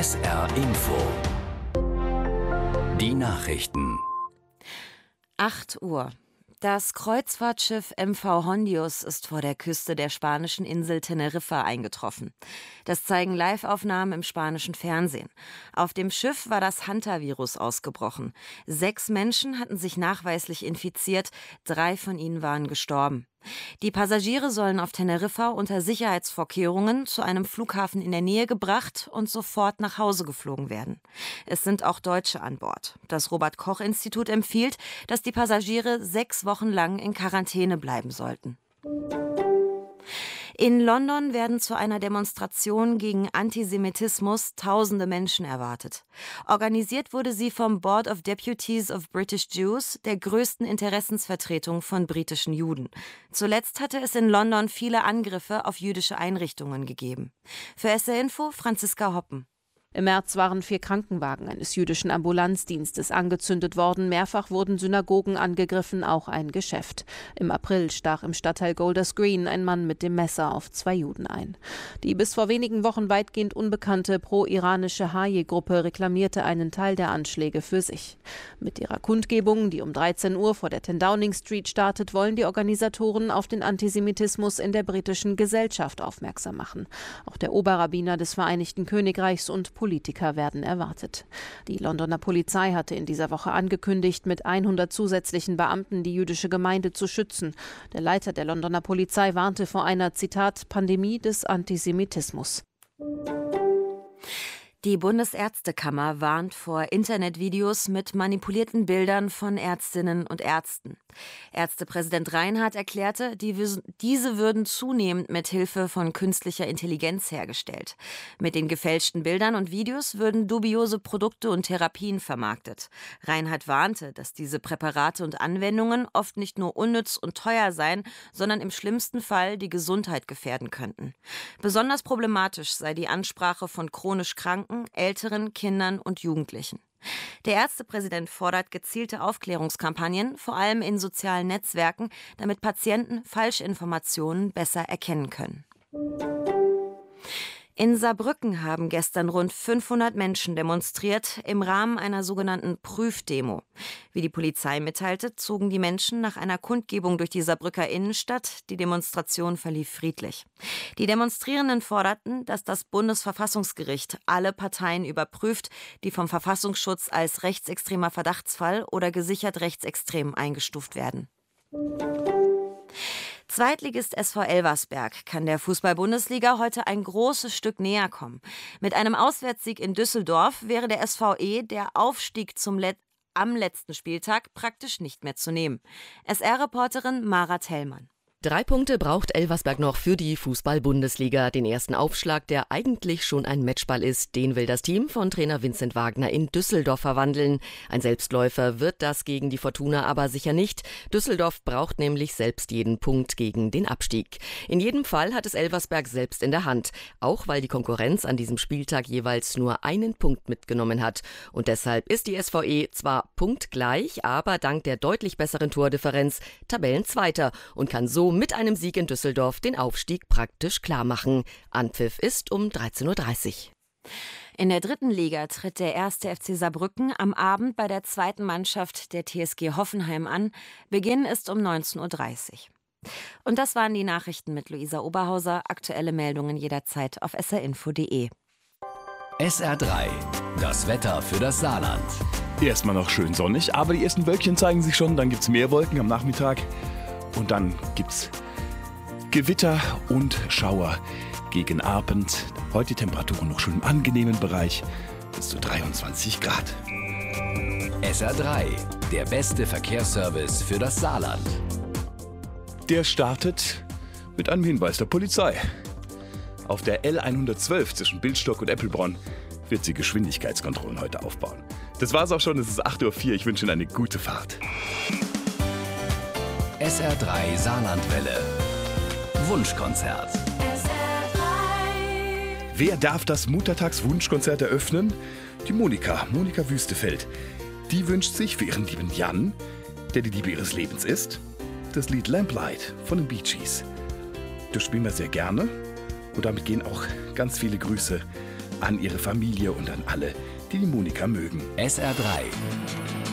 SR Info. Die Nachrichten. 8 Uhr. Das Kreuzfahrtschiff MV Hondius ist vor der Küste der spanischen Insel Teneriffa eingetroffen. Das zeigen Live-Aufnahmen im spanischen Fernsehen. Auf dem Schiff war das Hantavirus ausgebrochen. 6 Menschen hatten sich nachweislich infiziert, 3 von ihnen waren gestorben. Die Passagiere sollen auf Teneriffa unter Sicherheitsvorkehrungen zu einem Flughafen in der Nähe gebracht und sofort nach Hause geflogen werden. Es sind auch Deutsche an Bord. Das Robert-Koch-Institut empfiehlt, dass die Passagiere 6 Wochen lang in Quarantäne bleiben sollten. In London werden zu einer Demonstration gegen Antisemitismus tausende Menschen erwartet. Organisiert wurde sie vom Board of Deputies of British Jews, der größten Interessensvertretung von britischen Juden. Zuletzt hatte es in London viele Angriffe auf jüdische Einrichtungen gegeben. Für SR Info Franziska Hoppen. Im März waren 4 Krankenwagen eines jüdischen Ambulanzdienstes angezündet worden. Mehrfach wurden Synagogen angegriffen, auch ein Geschäft. Im April stach im Stadtteil Golders Green ein Mann mit dem Messer auf 2 Juden ein. Die bis vor wenigen Wochen weitgehend unbekannte pro-iranische Hayy-Gruppe reklamierte einen Teil der Anschläge für sich. Mit ihrer Kundgebung, die um 13 Uhr vor der 10 Downing Street startet, wollen die Organisatoren auf den Antisemitismus in der britischen Gesellschaft aufmerksam machen. Auch der Oberrabbiner des Vereinigten Königreichs und Politiker werden erwartet. Die Londoner Polizei hatte in dieser Woche angekündigt, mit 100 zusätzlichen Beamten die jüdische Gemeinde zu schützen. Der Leiter der Londoner Polizei warnte vor einer, Zitat, Pandemie des Antisemitismus. Die Bundesärztekammer warnt vor Internetvideos mit manipulierten Bildern von Ärztinnen und Ärzten. Ärztepräsident Reinhardt erklärte, diese würden zunehmend mit Hilfe von künstlicher Intelligenz hergestellt. Mit den gefälschten Bildern und Videos würden dubiose Produkte und Therapien vermarktet. Reinhardt warnte, dass diese Präparate und Anwendungen oft nicht nur unnütz und teuer seien, sondern im schlimmsten Fall die Gesundheit gefährden könnten. Besonders problematisch sei die Ansprache von chronisch Kranken, Älteren, Kindern und Jugendlichen. Der Ärztepräsident fordert gezielte Aufklärungskampagnen, vor allem in sozialen Netzwerken, damit Patienten Falschinformationen besser erkennen können. In Saarbrücken haben gestern rund 500 Menschen demonstriert im Rahmen einer sogenannten Prüfdemo. Wie die Polizei mitteilte, zogen die Menschen nach einer Kundgebung durch die Saarbrücker Innenstadt. Die Demonstration verlief friedlich. Die Demonstrierenden forderten, dass das Bundesverfassungsgericht alle Parteien überprüft, die vom Verfassungsschutz als rechtsextremer Verdachtsfall oder gesichert rechtsextrem eingestuft werden. Zweitligist SV Elversberg kann der Fußball-Bundesliga heute ein großes Stück näher kommen. Mit einem Auswärtssieg in Düsseldorf wäre der SVE der Aufstieg am letzten Spieltag praktisch nicht mehr zu nehmen. SR-Reporterin Mara Tellmann. 3 Punkte braucht Elversberg noch für die Fußball-Bundesliga. Den ersten Aufschlag, der eigentlich schon ein Matchball ist, den will das Team von Trainer Vincent Wagner in Düsseldorf verwandeln. Ein Selbstläufer wird das gegen die Fortuna aber sicher nicht. Düsseldorf braucht nämlich selbst jeden Punkt gegen den Abstieg. In jedem Fall hat es Elversberg selbst in der Hand, auch weil die Konkurrenz an diesem Spieltag jeweils nur einen Punkt mitgenommen hat. Und deshalb ist die SVE zwar punktgleich, aber dank der deutlich besseren Tordifferenz Tabellenzweiter und kann so mit einem Sieg in Düsseldorf den Aufstieg praktisch klar machen. Anpfiff ist um 13:30 Uhr. In der 3. Liga tritt der 1. FC Saarbrücken am Abend bei der 2. Mannschaft der TSG Hoffenheim an. Beginn ist um 19:30 Uhr. Und das waren die Nachrichten mit Luisa Oberhauser. Aktuelle Meldungen jederzeit auf srinfo.de. SR3, das Wetter für das Saarland. Erstmal noch schön sonnig, aber die ersten Wölkchen zeigen sich schon. Dann gibt es mehr Wolken am Nachmittag. Und dann gibt's Gewitter und Schauer gegen Abend. Heute die Temperaturen noch schön im angenehmen Bereich, bis zu 23 Grad. SR3, der beste Verkehrsservice für das Saarland. Der startet mit einem Hinweis der Polizei. Auf der L112 zwischen Bildstock und Eppelbronn wird sie Geschwindigkeitskontrollen heute aufbauen. Das war's auch schon, es ist 8:04 Uhr. Ich wünsche Ihnen eine gute Fahrt. SR3 Saarlandwelle. Wunschkonzert. Wer darf das Muttertagswunschkonzert eröffnen? Die Monika Wüstefeld. Die wünscht sich für ihren lieben Jan, der die Liebe ihres Lebens ist, das Lied Lamplight von den Bee Gees. Das spielen wir sehr gerne und damit gehen auch ganz viele Grüße an ihre Familie und an alle, die Monika mögen. SR3